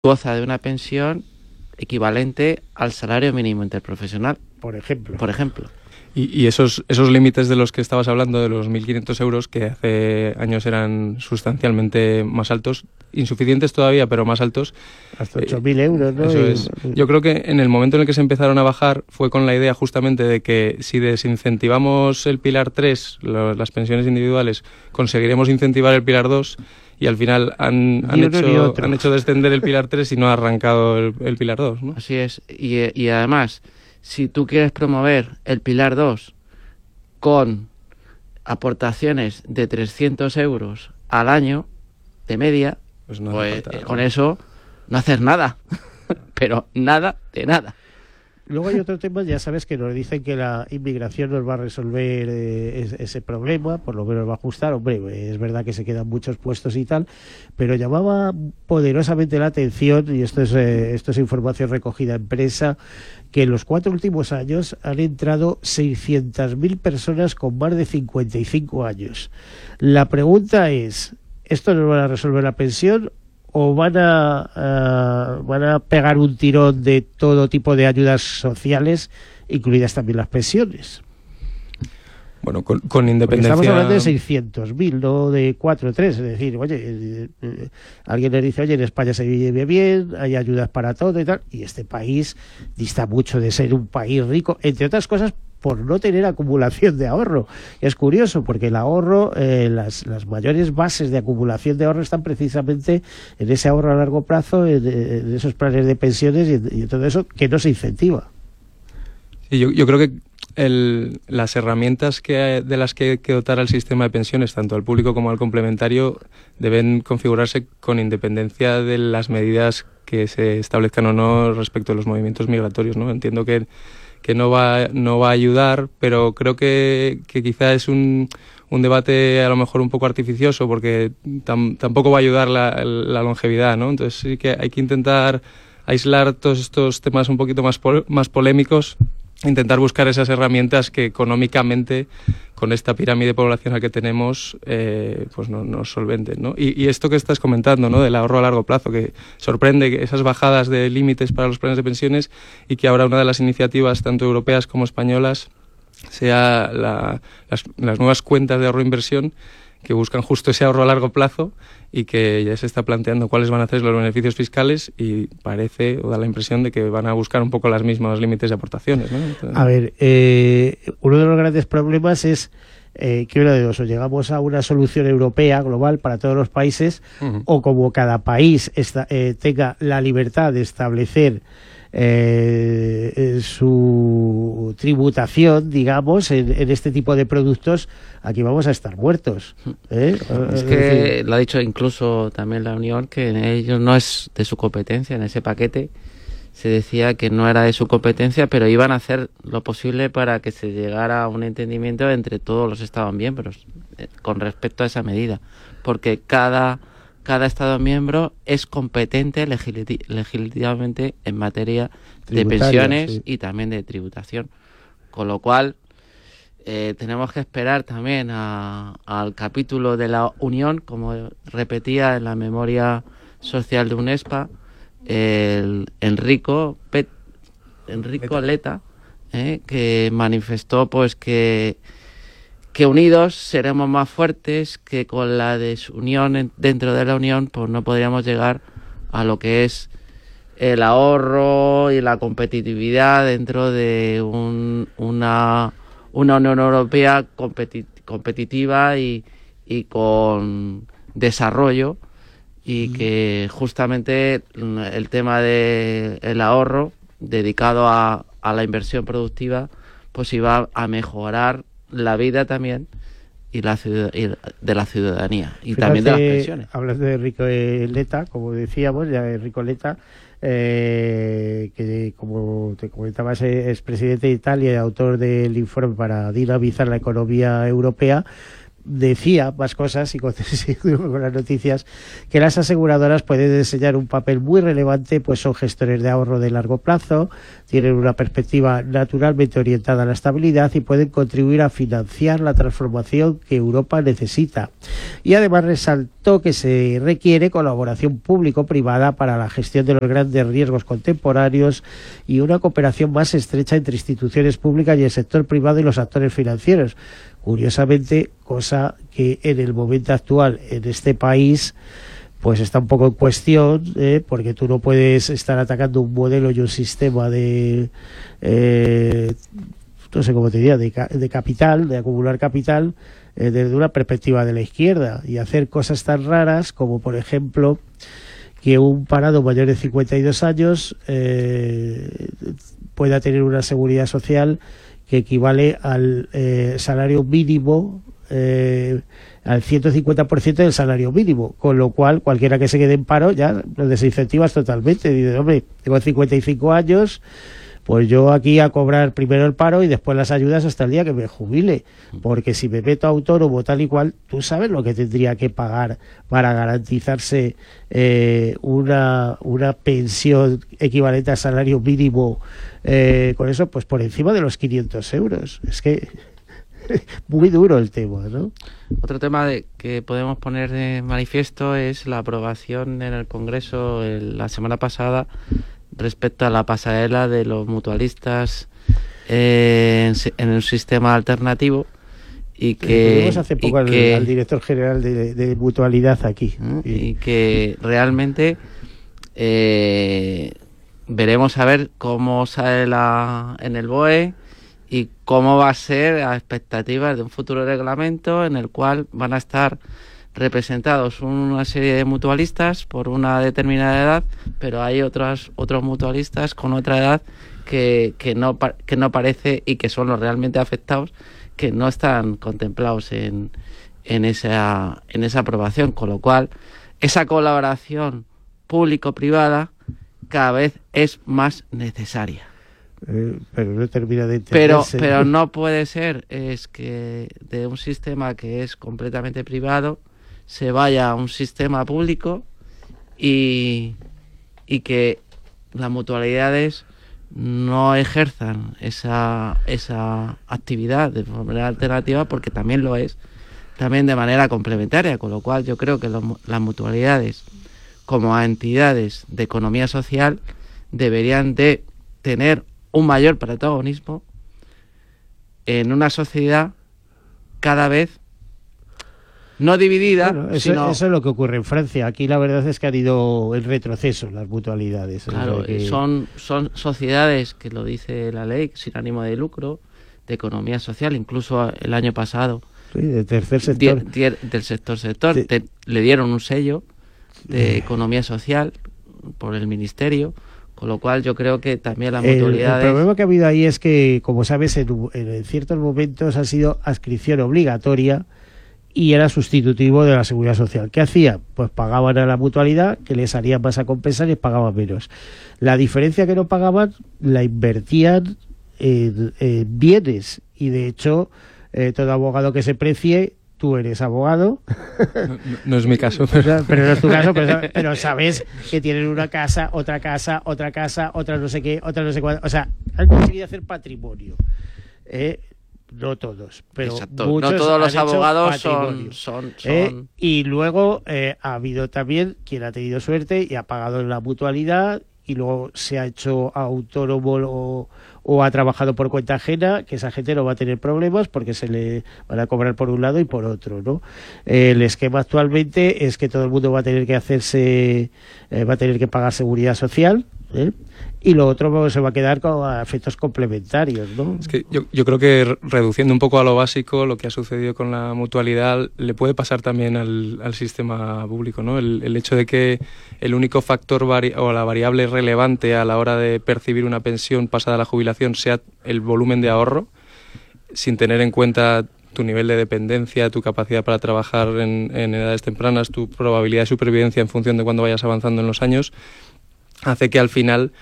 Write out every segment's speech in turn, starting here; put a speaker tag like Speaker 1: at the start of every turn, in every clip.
Speaker 1: goza de una pensión equivalente al salario mínimo interprofesional,
Speaker 2: por ejemplo.
Speaker 3: Y esos límites de los que estabas hablando, de los 1.500 euros, que hace años eran sustancialmente más altos, insuficientes todavía, pero más altos.
Speaker 2: Hasta 8.000 euros, ¿no?
Speaker 3: Eso es. Yo creo que en el momento en el que se empezaron a bajar fue con la idea justamente de que si desincentivamos el pilar 3, las pensiones individuales, conseguiremos incentivar el pilar 2, y al final han hecho descender el pilar 3 y no ha arrancado el pilar 2, ¿no?
Speaker 1: Así es. Y además, si tú quieres promover el pilar 2 con aportaciones de 300 euros al año de media, pues con eso no haces nada, pero nada de nada.
Speaker 2: Luego hay otro tema, ya sabes que nos dicen que la inmigración nos va a resolver ese problema, por lo menos va a ajustar. Hombre, es verdad que se quedan muchos puestos y tal, pero llamaba poderosamente la atención, y esto es información recogida en prensa, que en los 4 últimos años han entrado 600.000 personas con más de 55 años. La pregunta es, ¿esto nos va a resolver la pensión o van a pegar un tirón de todo tipo de ayudas sociales, incluidas también las pensiones?
Speaker 3: Bueno, con independencia...
Speaker 2: Porque estamos hablando de 600.000, no de 4 o 3. Es decir, oye, alguien les dice, oye, en España se vive bien, hay ayudas para todo y tal, y este país dista mucho de ser un país rico, entre otras cosas, por no tener acumulación de ahorro. Es curioso, porque el ahorro, las mayores bases de acumulación de ahorro están precisamente en ese ahorro a largo plazo, en esos planes de pensiones y en todo eso que no se incentiva.
Speaker 3: Sí, yo creo que las herramientas de las que hay que dotar al sistema de pensiones, tanto al público como al complementario, deben configurarse con independencia de las medidas que se establezcan o no respecto a los movimientos migratorios, ¿no? Entiendo que no va a ayudar, pero creo que quizá es un debate a lo mejor un poco artificioso, porque tampoco va a ayudar la longevidad, ¿no? Entonces sí que hay que intentar aislar todos estos temas un poquito más polémicos, intentar buscar esas herramientas que económicamente, con esta pirámide poblacional que tenemos, pues nos solventen, ¿no? Y esto que estás comentando, ¿no?, del ahorro a largo plazo, que sorprende que esas bajadas de límites para los planes de pensiones, y que ahora una de las iniciativas tanto europeas como españolas sea las nuevas cuentas de ahorro e inversión, que buscan justo ese ahorro a largo plazo, y que ya se está planteando cuáles van a ser los beneficios fiscales, y parece, o da la impresión de que van a buscar un poco los mismos límites de aportaciones, ¿no? Entonces...
Speaker 2: A ver, uno de los grandes problemas es que uno de dos, o llegamos a una solución europea global para todos los países, o como cada país tenga la libertad de establecer su tributación, digamos, en este tipo de productos, aquí vamos a estar muertos.
Speaker 1: Es que lo ha dicho incluso también la Unión, que en ellos no es de su competencia. En ese paquete se decía que no era de su competencia, pero iban a hacer lo posible para que se llegara a un entendimiento entre todos los Estados miembros con respecto a esa medida, porque cada Estado miembro es competente legislativamente en materia de pensiones, sí, y también de tributación. Con lo cual, tenemos que esperar también al capítulo de la Unión, como repetía en la memoria social de UNESPA, el Enrico Letta, que manifestó pues que unidos seremos más fuertes, que con la desunión dentro de la Unión pues no podríamos llegar a lo que es el ahorro y la competitividad dentro de una Unión Europea competitiva y con desarrollo, y que justamente el tema del ahorro dedicado a la inversión productiva pues iba a mejorar la vida también y de la ciudadanía, y fíjate, también de las pensiones.
Speaker 2: Hablas de Enrico Letta, como decíamos, ya Enrico Letta, que como te comentaba es presidente de Italia y autor del informe para dinamizar la economía europea, decía más cosas y con las noticias, que las aseguradoras pueden desempeñar un papel muy relevante, pues son gestores de ahorro de largo plazo, tienen una perspectiva naturalmente orientada a la estabilidad y pueden contribuir a financiar la transformación que Europa necesita. Y además resaltó que se requiere colaboración público-privada para la gestión de los grandes riesgos contemporáneos y una cooperación más estrecha entre instituciones públicas y el sector privado y los actores financieros. Curiosamente, cosa que en el momento actual en este país pues está un poco en cuestión, porque tú no puedes estar atacando un modelo y un sistema de no sé cómo te diría, de capital, de acumular capital, desde una perspectiva de la izquierda, y hacer cosas tan raras como, por ejemplo, que un parado mayor de 52 años pueda tener una seguridad social que equivale al salario mínimo, al 150% del salario mínimo, con lo cual cualquiera que se quede en paro ya lo desincentivas totalmente. Dices, hombre, tengo 55 años, pues yo aquí a cobrar primero el paro y después las ayudas hasta el día que me jubile, porque si me meto autónomo tal y cual, tú sabes lo que tendría que pagar para garantizarse una pensión equivalente al salario mínimo, con eso pues por encima de los 500 euros. Es que muy duro el tema, ¿no?
Speaker 1: Otro tema que podemos poner de manifiesto es la aprobación en el Congreso la semana pasada respecto a la pasarela de los mutualistas en un sistema alternativo, y que
Speaker 2: tuvimos hace poco al director general de mutualidad aquí,
Speaker 1: y que realmente veremos a ver cómo sale en el BOE y cómo va a ser a expectativas de un futuro reglamento en el cual van a estar representados una serie de mutualistas por una determinada edad, pero hay otros mutualistas con otra edad que no parece, y que son los realmente afectados, que no están contemplados en esa aprobación, con lo cual esa colaboración público-privada cada vez es más necesaria.
Speaker 2: Pero no termina de entenderse.
Speaker 1: Pero no puede ser es que de un sistema que es completamente privado se vaya a un sistema público y que las mutualidades no ejerzan esa actividad de manera alternativa, porque también lo es, también de manera complementaria, con lo cual yo creo que las mutualidades como entidades de economía social deberían de tener un mayor protagonismo en una sociedad cada vez no dividida,
Speaker 2: bueno,
Speaker 1: sino...
Speaker 2: Eso es lo que ocurre en Francia. Aquí la verdad es que han ido en retroceso las mutualidades.
Speaker 1: Claro,
Speaker 2: o sea que...
Speaker 1: son sociedades, que lo dice la ley, sin ánimo de lucro, de economía social. Incluso el año pasado,
Speaker 2: sí, del tercer sector,
Speaker 1: del sector, le dieron un sello de economía social por el ministerio, con lo cual yo creo que también las mutualidades...
Speaker 2: El problema que ha habido ahí es que, como sabes, en ciertos momentos ha sido adscripción obligatoria y era sustitutivo de la seguridad social. ¿Qué hacía? Pues pagaban a la mutualidad, que les salía más a compensar, y pagaban menos. La diferencia que no pagaban la invertían en bienes, y de hecho todo abogado que se precie, tú eres abogado.
Speaker 3: No es mi caso.
Speaker 2: Pero no es tu caso, pero sabes que tienen una casa, otra no sé qué, otra no sé cuánto. O sea, han conseguido hacer patrimonio. No todos, pero
Speaker 1: exacto,
Speaker 2: muchos.
Speaker 1: No todos los
Speaker 2: han
Speaker 1: abogados
Speaker 2: hecho
Speaker 1: son...
Speaker 2: y luego ha habido también quien ha tenido suerte y ha pagado en la mutualidad, y luego se ha hecho autónomo o ha trabajado por cuenta ajena, que esa gente no va a tener problemas porque se le van a cobrar por un lado y por otro, ¿no? El esquema actualmente es que todo el mundo va a tener que va a tener que pagar seguridad social, y lo otro se va a quedar con efectos complementarios, ¿no?
Speaker 3: Es que yo creo que, reduciendo un poco a lo básico, lo que ha sucedido con la mutualidad le puede pasar también al sistema público, ¿no? El hecho de que el único factor o la variable relevante a la hora de percibir una pensión pasada la jubilación sea el volumen de ahorro, sin tener en cuenta tu nivel de dependencia, tu capacidad para trabajar en edades tempranas, tu probabilidad de supervivencia en función de cuándo vayas avanzando en los años, hace que al final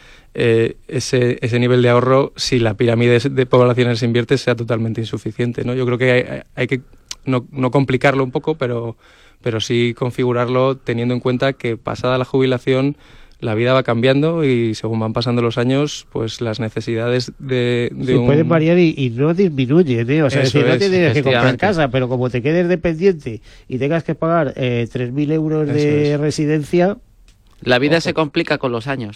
Speaker 3: ese nivel de ahorro, si la pirámide de poblaciones se invierte, sea totalmente insuficiente, ¿no? Yo creo que hay que no complicarlo un poco, pero sí configurarlo teniendo en cuenta que pasada la jubilación la vida va cambiando y según van pasando los años, pues las necesidades
Speaker 2: pueden variar y no disminuyen, ¿eh? O sea, no tienes que comprar casa, pero como te quedes dependiente y tengas que pagar 3.000 euros de residencia...
Speaker 1: La vida se complica con los años.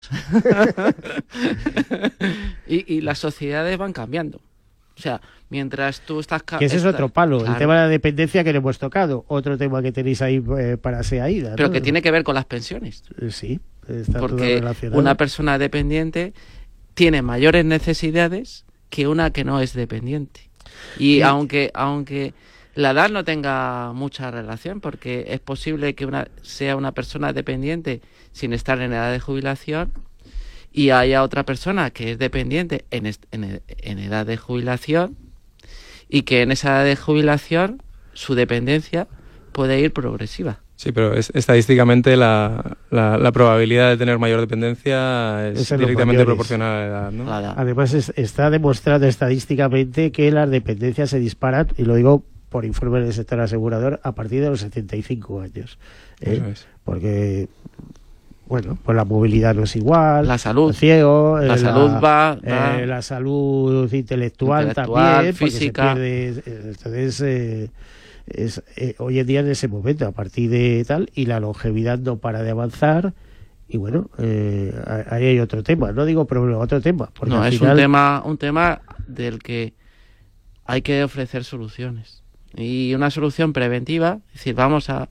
Speaker 1: y las sociedades van cambiando. O sea, mientras tú estás...
Speaker 2: Que ese es otro palo, claro. El tema de la dependencia que no hemos tocado. Otro tema que tenéis ahí para SEAIDA, ¿no?
Speaker 1: Pero que tiene que ver con las pensiones.
Speaker 2: Sí, está todo
Speaker 1: porque
Speaker 2: relacionado.
Speaker 1: Una persona dependiente tiene mayores necesidades que una que no es dependiente. Y sí. aunque la edad no tenga mucha relación, porque es posible que sea una persona dependiente sin estar en edad de jubilación, y haya otra persona que es dependiente en edad de jubilación, y que en esa edad de jubilación su dependencia puede ir progresiva.
Speaker 3: Sí, pero estadísticamente la probabilidad de tener mayor dependencia es directamente proporcional a la edad, ¿no?
Speaker 2: Además está demostrado estadísticamente que las dependencias se disparan, y lo digo por informe del sector asegurador, a partir de los 75 años.
Speaker 3: Eso es.
Speaker 2: Porque... Bueno, pues la movilidad no es igual,
Speaker 1: la salud,
Speaker 2: el ciego,
Speaker 1: la salud va
Speaker 2: la salud intelectual también,
Speaker 1: física.
Speaker 2: Entonces, hoy en día en ese momento, a partir de tal, y la longevidad no para de avanzar, y bueno, ahí hay otro tema, no digo problema, otro tema.
Speaker 1: No, al final... es un tema del que hay que ofrecer soluciones, y una solución preventiva, es decir, vamos a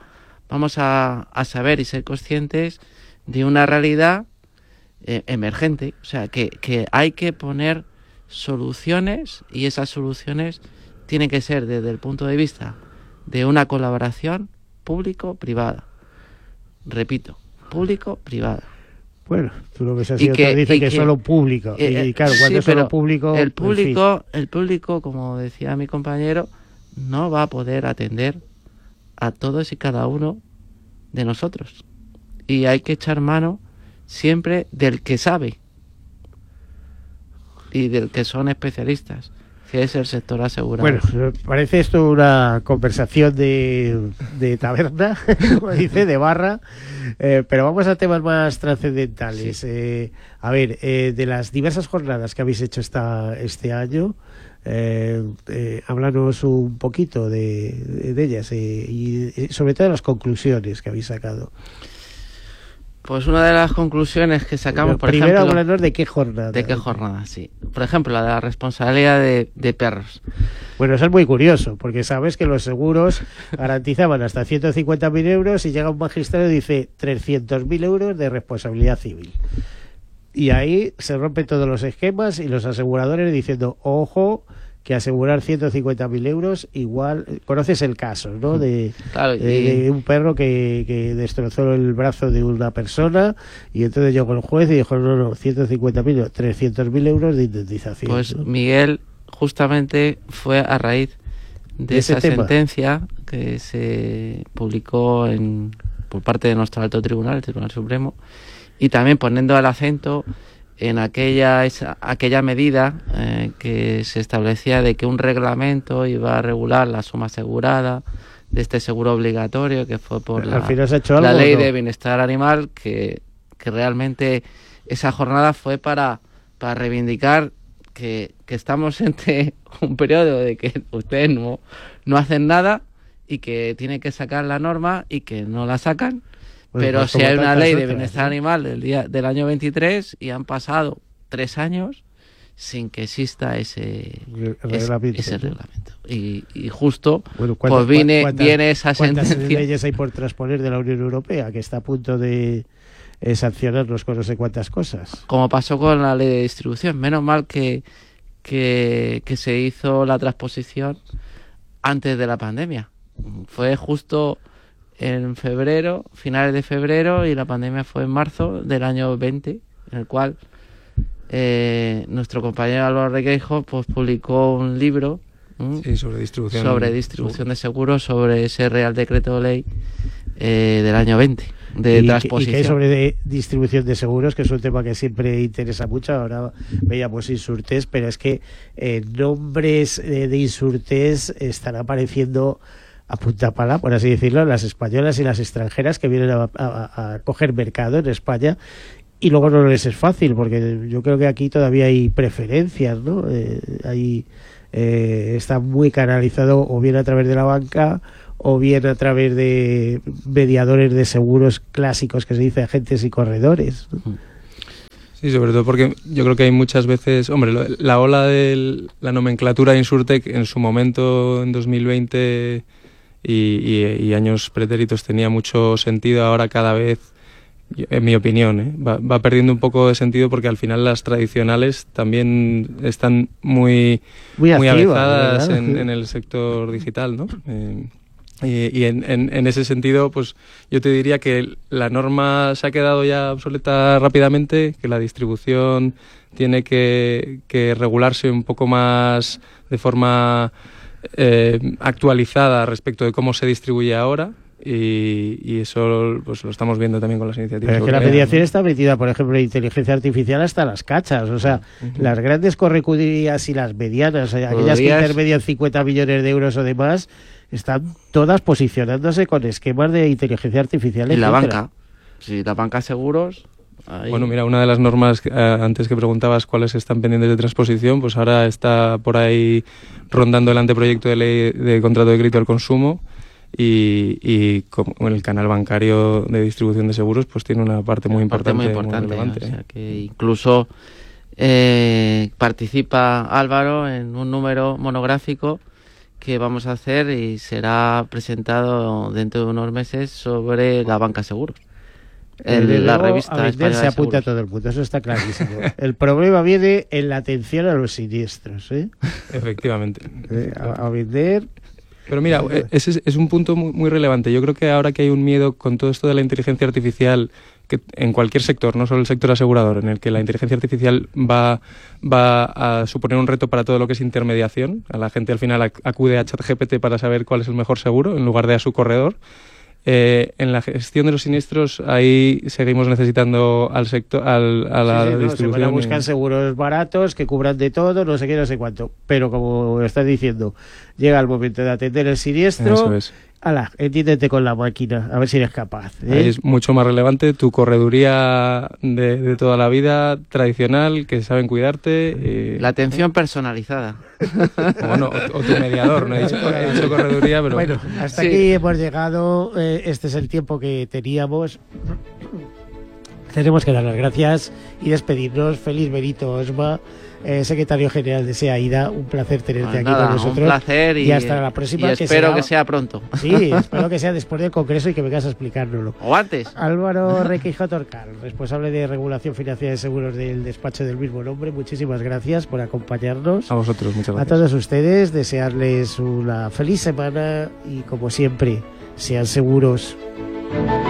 Speaker 1: saber y ser conscientes de una realidad emergente, o sea, que hay que poner soluciones, y esas soluciones tienen que ser desde el punto de vista de una colaboración público-privada. Repito, público-privada.
Speaker 2: Bueno, tú lo que se ha sido te dice que es solo público, y claro, cuando es solo público...
Speaker 1: El público, como decía mi compañero, no va a poder atender a todos y cada uno de nosotros, y hay que echar mano siempre del que sabe y del que son especialistas, que es el sector asegurador.
Speaker 2: Bueno, parece esto una conversación de taberna, como dice, de barra, pero vamos a temas más trascendentales. Sí. A ver, de las diversas jornadas que habéis hecho este año, háblanos un poquito de ellas, y sobre todo de las conclusiones que habéis sacado.
Speaker 1: Pues una de las conclusiones que sacamos, por
Speaker 2: primero,
Speaker 1: ejemplo...
Speaker 2: háblanos de qué jornada.
Speaker 1: De qué jornada, sí. Por ejemplo, la de la responsabilidad de perros.
Speaker 2: Bueno, eso es muy curioso, porque sabes que los seguros garantizaban hasta 150.000 euros y llega un magistrado y dice 300.000 euros de responsabilidad civil. Y ahí se rompen todos los esquemas, y los aseguradores diciendo, ojo, que asegurar 150.000 euros, igual, conoces el caso, ¿no? De un perro que destrozó el brazo de una persona, y entonces llegó el juez y dijo, no, 150.000, no, 300.000 euros de indemnización.
Speaker 1: Pues,
Speaker 2: ¿no?
Speaker 1: Miguel, justamente fue a raíz de esa sentencia que se publicó por parte de nuestro alto tribunal, el Tribunal Supremo, y también poniendo el acento en aquella medida que se establecía de que un reglamento iba a regular la suma asegurada de este seguro obligatorio, que fue por la ley de bienestar animal, que realmente esa jornada fue para reivindicar que estamos entre un periodo de que ustedes no hacen nada, y que tienen que sacar la norma y que no la sacan. Bueno, pero si hay una ley de bienestar animal del año 23 y han pasado 3 años sin que exista ese reglamento. Y justo pues viene esa sentencia.
Speaker 2: ¿Cuántas leyes hay por transponer de la Unión Europea, que está a punto de sancionarnos con no sé cuántas cosas?
Speaker 1: Como pasó con la ley de distribución. Menos mal que se hizo la transposición antes de la pandemia. Fue justo en febrero, finales de febrero, y la pandemia fue en marzo del año 20, en el cual nuestro compañero Álvaro Requeijo pues publicó un libro
Speaker 3: sobre distribución
Speaker 1: de seguros, sobre ese Real Decreto Ley del año 20. de
Speaker 2: y
Speaker 1: transposición.
Speaker 2: que hay sobre distribución de seguros, que es un tema que siempre interesa mucho. Ahora veíamos Insurtech, pero es que nombres de Insurtech están apareciendo a punta pala, por así decirlo, las españolas y las extranjeras que vienen a coger mercado en España, y luego no les es fácil, porque yo creo que aquí todavía hay preferencias, ¿no? Está muy canalizado o bien a través de la banca o bien a través de mediadores de seguros clásicos, que se dice agentes y corredores, ¿no?
Speaker 3: Sí, sobre todo porque yo creo que hay muchas veces, hombre, la ola de la nomenclatura Insurtech en su momento, en 2020 y años pretéritos, tenía mucho sentido. Ahora cada vez, en mi opinión, va perdiendo un poco de sentido, porque al final las tradicionales también están muy avezadas en el sector digital, ¿no? Y en ese sentido, pues yo te diría que la norma se ha quedado ya obsoleta rápidamente, que la distribución tiene que regularse un poco más de forma actualizada respecto de cómo se distribuye ahora. Y eso pues lo estamos viendo también con las iniciativas.
Speaker 2: Pero es que la mediación está metida, por ejemplo, en inteligencia artificial hasta las cachas. O sea, las grandes correcurías y las medianas, aquellas que intermedian 50 millones de euros o demás, están todas posicionándose con esquemas de inteligencia artificial.
Speaker 1: Y la banca. Si la banca seguros... Ahí.
Speaker 3: Bueno, mira, una de las normas, antes que preguntabas cuáles están pendientes de transposición, pues ahora está por ahí rondando el anteproyecto de ley de contrato de crédito al consumo, y como el canal bancario de distribución de seguros pues tiene una parte muy importante, muy relevante.
Speaker 1: O sea, que incluso participa Álvaro en un número monográfico que vamos a hacer y será presentado dentro de unos meses sobre la banca seguros. La revista
Speaker 2: a vender se apunta a todo el mundo, eso está clarísimo. El problema viene en la atención a los siniestros, ¿eh?
Speaker 3: Efectivamente.
Speaker 2: A vender.
Speaker 3: Pero mira, ese es un punto muy relevante. Yo creo que ahora que hay un miedo con todo esto de la inteligencia artificial, que en cualquier sector, no solo el sector asegurador, en el que la inteligencia artificial va a suponer un reto para todo lo que es intermediación. A la gente al final acude a ChatGPT para saber cuál es el mejor seguro en lugar de a su corredor. En la gestión de los siniestros, ahí seguimos necesitando al sector, a la distribución.
Speaker 2: Se van a buscar seguros baratos que cubran de todo, no sé qué, no sé cuánto. Pero como estás diciendo, llega el momento de atender el siniestro.
Speaker 3: Eso es.
Speaker 2: Ala, entiéndete con la máquina, a ver si eres capaz, ¿eh?
Speaker 3: Ahí es mucho más relevante tu correduría de toda la vida, tradicional, que saben cuidarte.
Speaker 1: La atención personalizada.
Speaker 3: Bueno, o tu mediador, no he dicho correduría, pero...
Speaker 2: Bueno, hasta aquí hemos llegado, este es el tiempo que teníamos. Tenemos que dar las gracias y despedirnos. Feliz Benito Osma, secretario general de SEAIDA, un placer tenerte aquí con nosotros.
Speaker 1: Un placer y
Speaker 2: hasta la próxima.
Speaker 1: Y espero que sea pronto.
Speaker 2: Sí, espero que sea después del Congreso y que vengas a explicárnoslo.
Speaker 1: O antes.
Speaker 2: Álvaro Requeijo Torcal, responsable de regulación financiera de seguros del despacho del mismo nombre, muchísimas gracias por acompañarnos.
Speaker 3: A vosotros, muchas gracias.
Speaker 2: A todos ustedes, desearles una feliz semana y, como siempre, sean seguros.